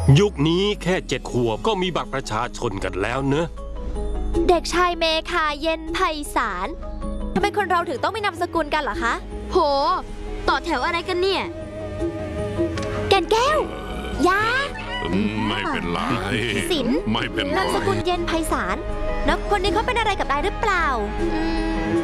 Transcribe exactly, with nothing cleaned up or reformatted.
ยุคนี้แค่เจ็ดขวบก็มีบัตรประชาชนกันแล้วเนอะเด็กชายเมคาเย็นไพศาลทำไมคนเราถึงต้องมีนามสกุลกันเหรอคะโหต่อแถวอะไรกันเนี่ยแก่นแก้วยาไม่เป็นไรศิลป์ไม่เป็นไรนามสกุลเย็นไพศาลแล้วคนนี้เขาเป็นอะไรกับนายหรือเปล่า